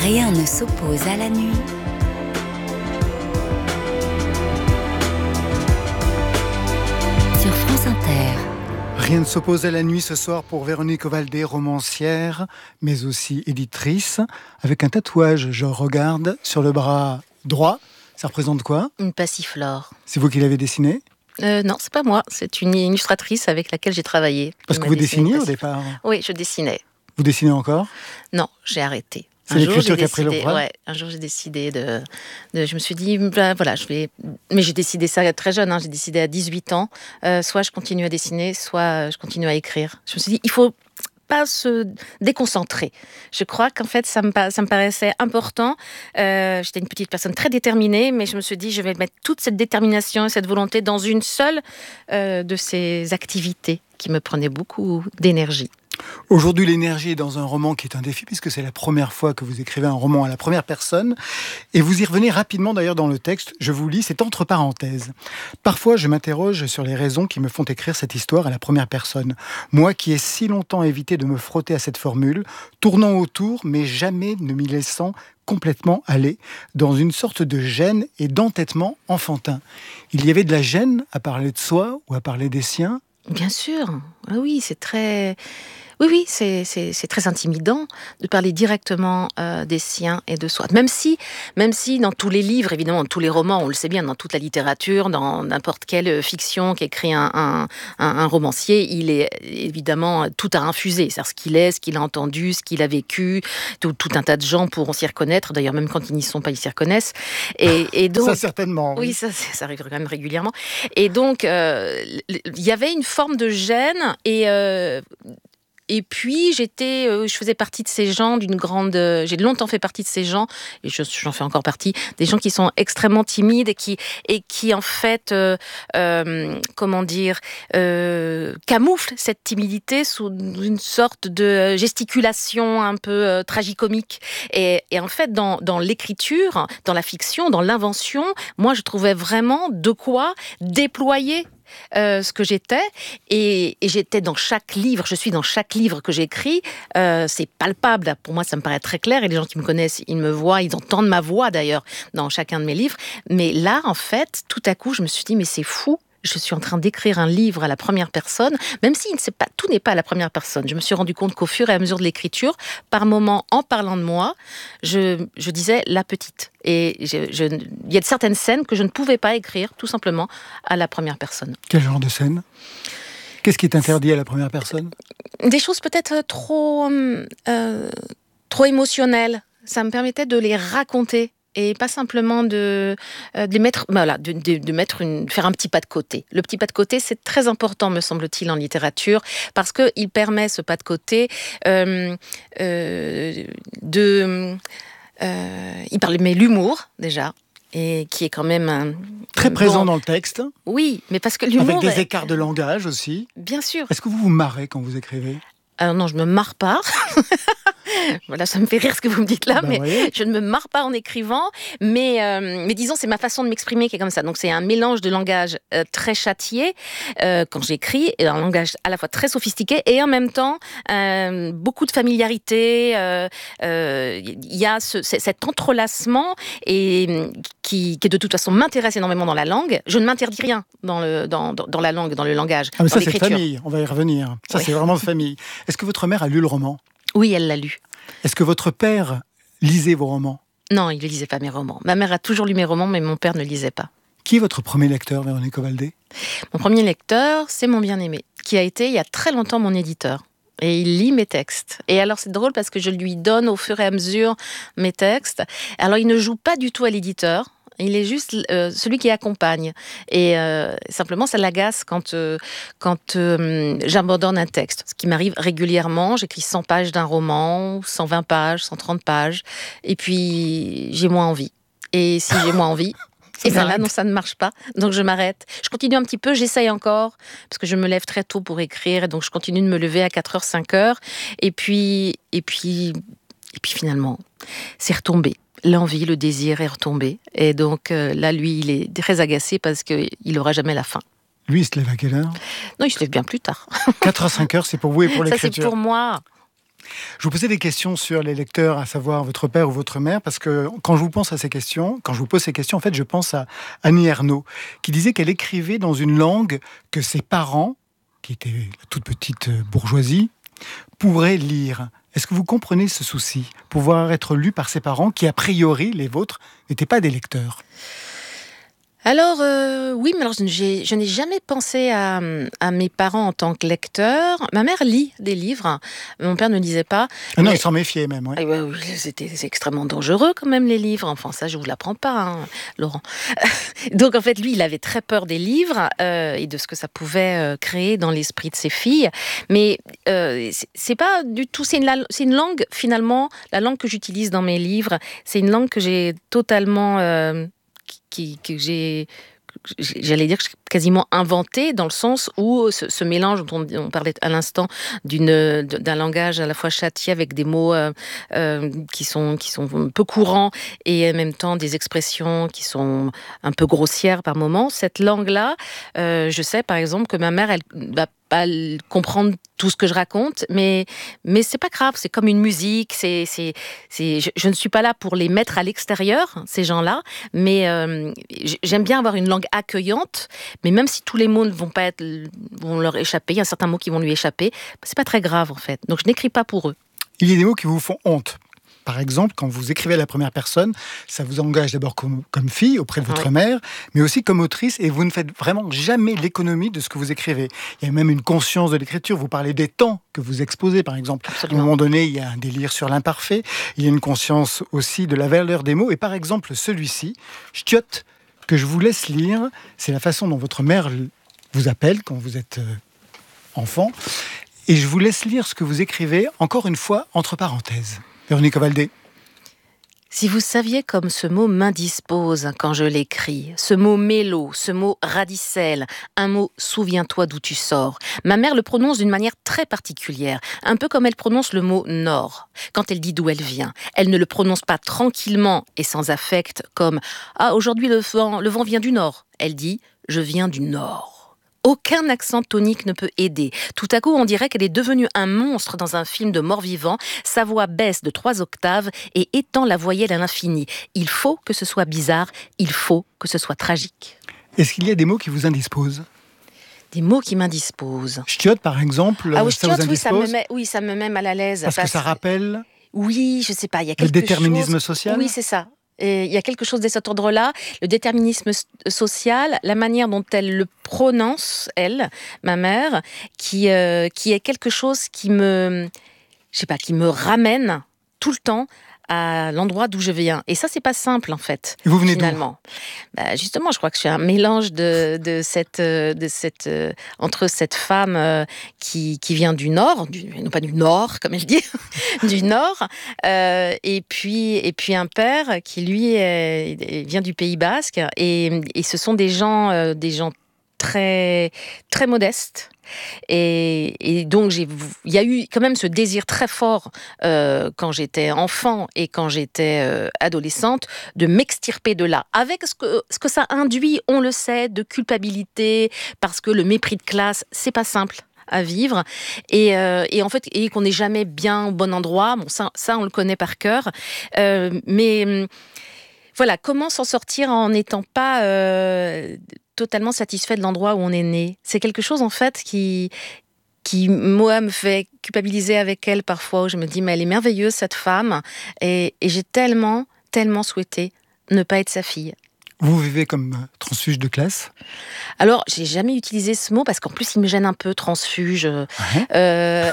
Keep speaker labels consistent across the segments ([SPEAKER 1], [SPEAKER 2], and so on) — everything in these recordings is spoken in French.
[SPEAKER 1] Rien ne s'oppose à la nuit. Sur France Inter.
[SPEAKER 2] Rien ne s'oppose à la nuit ce soir pour Véronique Ovaldé, romancière, mais aussi éditrice, avec un tatouage, je regarde, sur le bras droit. Ça représente quoi ?
[SPEAKER 3] Une passiflore.
[SPEAKER 2] C'est vous qui l'avez dessiné ?
[SPEAKER 3] Non, c'est pas moi. C'est une illustratrice avec laquelle j'ai travaillé.
[SPEAKER 2] Parce que vous dessiniez au départ ?
[SPEAKER 3] Oui, je dessinais.
[SPEAKER 2] Vous dessinez encore ?
[SPEAKER 3] Non, j'ai arrêté.
[SPEAKER 2] C'est l'écriture qui a pris le bras ?
[SPEAKER 3] Ouais, un jour j'ai décidé de... Je me suis dit, voilà, je vais... Mais j'ai décidé ça très jeune, j'ai décidé à 18 ans. Soit je continue à dessiner, soit je continue à écrire. Je me suis dit, il faut pas se déconcentrer. Je crois qu'en fait, ça me paraissait important. J'étais une petite personne très déterminée, mais je me suis dit, je vais mettre toute cette détermination et cette volonté dans une seule de ces activités qui me prenaient beaucoup d'énergie.
[SPEAKER 2] Aujourd'hui, l'énergie est dans un roman qui est un défi, puisque c'est la première fois que vous écrivez un roman à la première personne. Et vous y revenez rapidement d'ailleurs dans le texte. Je vous lis, c'est entre parenthèses. Parfois, je m'interroge sur les raisons qui me font écrire cette histoire à la première personne. Moi qui ai si longtemps évité de me frotter à cette formule, tournant autour, mais jamais ne m'y laissant complètement aller, dans une sorte de gêne et d'entêtement enfantin. Il y avait de la gêne à parler de soi ou à parler des siens ?
[SPEAKER 3] Bien sûr. Ah oui, c'est très... Oui, c'est très intimidant de parler directement des siens et de soi. Même si dans tous les livres, évidemment, dans tous les romans, on le sait bien, dans toute la littérature, dans n'importe quelle fiction qu'écrit un romancier, il est évidemment tout à infuser. C'est-à-dire ce qu'il est, ce qu'il a entendu, ce qu'il a vécu. Tout un tas de gens pourront s'y reconnaître. D'ailleurs, même quand ils n'y sont pas, ils s'y reconnaissent. Et donc,
[SPEAKER 2] ça, certainement.
[SPEAKER 3] Oui, ça arrive quand même régulièrement. Et donc, il y avait une forme de gêne et puis, je faisais partie de ces gens j'ai longtemps fait partie de ces gens, et j'en fais encore partie, des gens qui sont extrêmement timides et qui en fait, camouflent cette timidité sous une sorte de gesticulation un peu tragicomique. Et en fait, dans l'écriture, dans la fiction, dans l'invention, moi, je trouvais vraiment de quoi déployer ce que j'étais, et j'étais dans chaque livre, je suis dans chaque livre que j'écris, c'est palpable, pour moi ça me paraît très clair, et les gens qui me connaissent, ils me voient, ils entendent ma voix d'ailleurs dans chacun de mes livres, mais là en fait, tout à coup je me suis dit mais c'est fou, je suis en train d'écrire un livre à la première personne, même si tout n'est pas à la première personne. Je me suis rendu compte qu'au fur et à mesure de l'écriture, par moments, en parlant de moi, je disais la petite. Et il y a certaines scènes que je ne pouvais pas écrire, tout simplement, à la première personne.
[SPEAKER 2] Quel genre de scène ? Qu'est-ce qui est interdit à la première personne ?
[SPEAKER 3] Des choses peut-être trop émotionnelles. Ça me permettait de les raconter. Et pas simplement de les mettre, faire un petit pas de côté. Le petit pas de côté, c'est très important, me semble-t-il, en littérature, parce qu'il permet, ce pas de côté, il permet l'humour, déjà, et qui est quand même
[SPEAKER 2] très présent dans le texte.
[SPEAKER 3] Oui, mais parce que l'humour...
[SPEAKER 2] Avec des écarts de langage aussi.
[SPEAKER 3] Bien sûr.
[SPEAKER 2] Est-ce que vous vous marrez quand vous écrivez ?
[SPEAKER 3] Alors non, je me marre pas. Voilà, ça me fait rire ce que vous me dites là, mais oui. Je ne me marre pas en écrivant. Mais disons, c'est ma façon de m'exprimer qui est comme ça. Donc c'est un mélange de langage très châtié quand j'écris, et un langage à la fois très sophistiqué et en même temps beaucoup de familiarité. Il y a cet entrelacement qui de toute façon m'intéresse énormément dans la langue. Je ne m'interdis rien dans la langue, dans le langage.
[SPEAKER 2] Ah mais ça c'est famille, on va y revenir. Ça c'est vraiment de famille. Est-ce que votre mère a lu le roman ?
[SPEAKER 3] Oui, elle l'a lu.
[SPEAKER 2] Est-ce que votre père lisait vos romans ?
[SPEAKER 3] Non, il ne lisait pas mes romans. Ma mère a toujours lu mes romans, mais mon père ne lisait pas.
[SPEAKER 2] Qui est votre premier lecteur, Véronique Ovaldé ?
[SPEAKER 3] Mon premier lecteur, c'est mon bien-aimé, qui a été il y a très longtemps mon éditeur. Et il lit mes textes. Et alors c'est drôle parce que je lui donne au fur et à mesure mes textes. Alors il ne joue pas du tout à l'éditeur. Il est juste celui qui accompagne. Et simplement, ça l'agace quand j'abandonne un texte. Ce qui m'arrive régulièrement. J'écris 100 pages d'un roman, 120 pages, 130 pages. Et puis, j'ai moins envie. Et si j'ai moins envie... Et bien là, non, ça ne marche pas. Donc, je m'arrête. Je continue un petit peu, j'essaye encore, parce que je me lève très tôt pour écrire. Et donc, je continue de me lever à 4h, 5h. Et puis finalement, c'est retombé. L'envie, le désir est retombé. Et donc, là, lui, il est très agacé parce qu'il n'aura jamais la fin.
[SPEAKER 2] Lui, il se lève à quelle heure ?
[SPEAKER 3] Non, il se lève bien plus tard.
[SPEAKER 2] 4h, 5h, c'est pour vous et pour l'écriture.
[SPEAKER 3] Ça, c'est pour moi.
[SPEAKER 2] Je vous posais des questions sur les lecteurs, à savoir votre père ou votre mère, parce que quand je vous pose ces questions, en fait, je pense à Annie Ernaux, qui disait qu'elle écrivait dans une langue que ses parents, qui étaient la toute petite bourgeoisie, pourraient lire. Est-ce que vous comprenez ce souci ? Pouvoir être lu par ses parents, qui a priori, les vôtres, n'étaient pas des lecteurs.
[SPEAKER 3] Alors, oui, mais alors je n'ai jamais pensé à mes parents en tant que lecteurs. Ma mère lit des livres, mon père ne lisait pas.
[SPEAKER 2] Ah non, il s'en méfiait même, ouais.
[SPEAKER 3] Oui, c'est extrêmement dangereux quand même les livres. Enfin, ça, je vous l'apprends pas, hein, Laurent. Donc, en fait, lui, il avait très peur des livres et de ce que ça pouvait créer dans l'esprit de ses filles. Mais c'est pas du tout... C'est une langue, finalement, la langue que j'utilise dans mes livres, c'est une langue que j'ai totalement... que j'ai, j'allais dire, quasiment inventé, dans le sens où ce mélange dont on parlait à l'instant d'un langage à la fois châtié avec des mots qui sont peu courants et en même temps des expressions qui sont un peu grossières par moments. Cette langue-là, je sais par exemple que ma mère, elle va pas comprendre tout ce que je raconte, mais c'est pas grave, c'est comme une musique, je ne suis pas là pour les mettre à l'extérieur, ces gens-là, mais j'aime bien avoir une langue accueillante, mais même si tous les mots vont leur échapper, il y a certains mots qui vont lui échapper, c'est pas très grave en fait. Donc je n'écris pas pour eux.
[SPEAKER 2] Il y a des mots qui vous font honte. Par exemple, quand vous écrivez à la première personne, ça vous engage d'abord comme fille auprès de votre mère, mais aussi comme autrice, et vous ne faites vraiment jamais l'économie de ce que vous écrivez. Il y a même une conscience de l'écriture. Vous parlez des temps que vous exposez, par exemple.
[SPEAKER 3] Absolument.
[SPEAKER 2] À un moment donné, il y a un délire sur l'imparfait. Il y a une conscience aussi de la valeur des mots. Et par exemple, celui-ci, Ch'tiot, que je vous laisse lire, c'est la façon dont votre mère vous appelle quand vous êtes enfant. Et je vous laisse lire ce que vous écrivez, encore une fois, entre parenthèses. Véronique Ovaldé.
[SPEAKER 3] Si vous saviez comme ce mot m'indispose quand je l'écris, ce mot mélo, ce mot radicelle, un mot souviens-toi d'où tu sors. Ma mère le prononce d'une manière très particulière, un peu comme elle prononce le mot nord. Quand elle dit d'où elle vient, elle ne le prononce pas tranquillement et sans affect comme ah aujourd'hui le vent vient du nord. Elle dit je viens du nord. Aucun accent tonique ne peut aider. Tout à coup, on dirait qu'elle est devenue un monstre dans un film de mort-vivant. Sa voix baisse de 3 octaves et étend la voyelle à l'infini. Il faut que ce soit bizarre, il faut que ce soit tragique.
[SPEAKER 2] Est-ce qu'il y a des mots qui vous indisposent ?
[SPEAKER 3] Des mots qui m'indisposent.
[SPEAKER 2] Ch'tiot, par exemple,
[SPEAKER 3] ah oui,
[SPEAKER 2] ça vous indispose ?
[SPEAKER 3] ça me met mal à l'aise.
[SPEAKER 2] Parce que ça rappelle
[SPEAKER 3] Oui, je sais pas, il y a quelque chose...
[SPEAKER 2] le déterminisme social ?
[SPEAKER 3] Oui, c'est ça. Et il y a quelque chose de cet ordre-là, le déterminisme social, la manière dont elle le prononce, elle, ma mère, qui est quelque chose qui me ramène tout le temps à l'endroit d'où je viens. Et ça, c'est pas simple, en fait.
[SPEAKER 2] Et vous venez
[SPEAKER 3] finalement. Justement, je crois que je suis un mélange entre cette femme qui vient du Nord, non pas du Nord, comme elle dit, du Nord, et puis un père qui, lui, vient du Pays Basque. Et ce sont des gens très, très modestes. Et donc, il y a eu quand même ce désir très fort quand j'étais enfant et quand j'étais adolescente de m'extirper de là. Avec ce que ça induit, on le sait, de culpabilité, parce que le mépris de classe, c'est pas simple à vivre et en fait et qu'on n'est jamais bien au bon endroit. Bon, ça on le connaît par cœur, mais voilà, comment s'en sortir en n'étant pas totalement satisfait de l'endroit où on est né. C'est quelque chose en fait qui moi me fait culpabiliser avec elle parfois, où je me dis mais elle est merveilleuse cette femme et j'ai tellement souhaité ne pas être sa fille.
[SPEAKER 2] Vous vivez comme transfuge de classe ?
[SPEAKER 3] Alors, j'ai jamais utilisé ce mot parce qu'en plus, il me gêne un peu, transfuge. Mais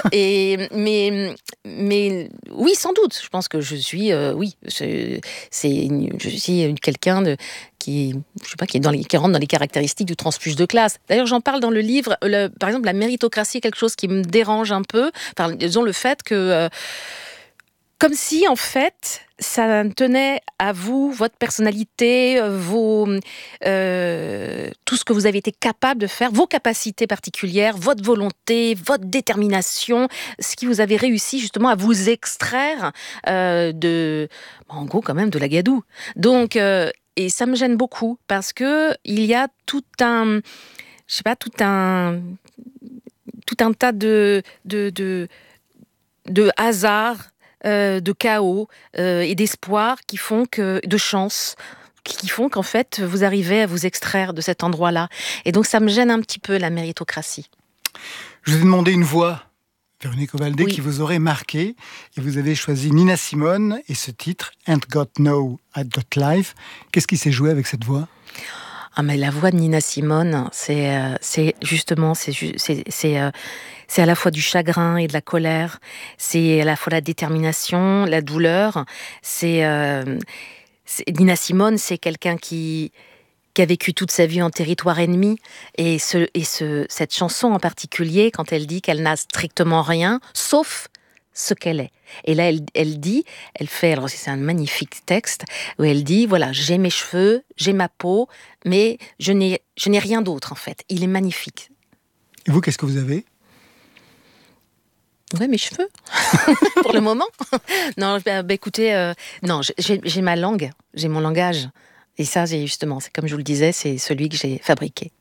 [SPEAKER 3] oui, sans doute. Je pense que je suis, je suis quelqu'un qui rentre dans les caractéristiques du transfuge de classe. D'ailleurs, j'en parle dans le livre. Par exemple, la méritocratie est quelque chose qui me dérange un peu. Enfin, disons le fait que... comme si, en fait, ça tenait à vous, votre personnalité, tout ce que vous avez été capable de faire, vos capacités particulières, votre volonté, votre détermination, ce qui vous avez réussi justement à vous extraire en gros, quand même, de la gadoue. Donc, et ça me gêne beaucoup parce que il y a tout un tas de de hasard, de chaos et d'espoir de chance, qui font qu'en fait, vous arrivez à vous extraire de cet endroit-là. Et donc, ça me gêne un petit peu, la méritocratie.
[SPEAKER 2] Je vous ai demandé une voix, Véronique Ovalde,
[SPEAKER 3] Oui.
[SPEAKER 2] qui vous aurait marqué, et vous avez choisi Nina Simone et ce titre, Ain't Got No, I've Got Life. Qu'est-ce qui s'est joué avec cette voix ?
[SPEAKER 3] Ah, mais la voix de Nina Simone, c'est à la fois du chagrin et de la colère, c'est à la fois la détermination, la douleur. Nina Simone, c'est quelqu'un qui a vécu toute sa vie en territoire ennemi, et cette chanson en particulier, quand elle dit qu'elle n'a strictement rien, sauf ce qu'elle est. Et là, alors c'est un magnifique texte, où elle dit, voilà, j'ai mes cheveux, j'ai ma peau, mais je n'ai rien d'autre, en fait. Il est magnifique.
[SPEAKER 2] Et vous, qu'est-ce que vous avez ?
[SPEAKER 3] Ouais, mes cheveux, pour le moment. Non, écoutez, non, j'ai ma langue, j'ai mon langage. Et ça, c'est comme je vous le disais, c'est celui que j'ai fabriqué.